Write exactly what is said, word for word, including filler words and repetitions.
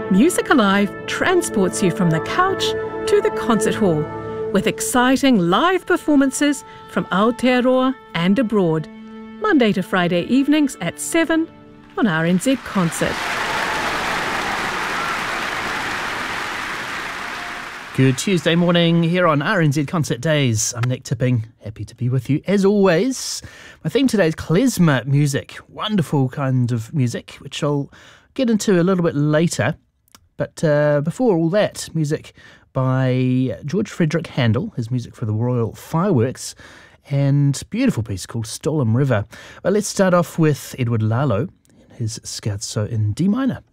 Music Alive transports you from the couch to the concert hall with exciting live performances from Aotearoa and abroad, Monday to Friday evenings at seven on R N Z Concert. Good Tuesday morning here on R N Z Concert Days. I'm Nick Tipping, happy to be with you as always. My theme today is klezmer music, wonderful kind of music, which I'll get into a little bit later. But uh, before all that, music by George Frederick Handel, his music for the Royal Fireworks, and beautiful piece called Stolham River. Well, let's start off with Edward Lalo, his scherzo in D minor.